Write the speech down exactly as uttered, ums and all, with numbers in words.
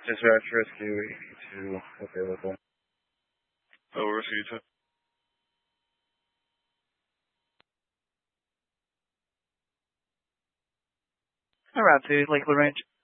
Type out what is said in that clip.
Dispatch Rescue eighty-two available. Oh, Rescue two. Around to Lake Range.